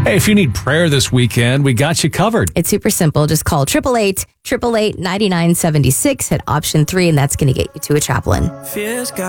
Hey, if you need prayer this weekend, we got you covered. It's super simple. Just call 888-888-9976, hit option 3, and that's going to get you to a chaplain.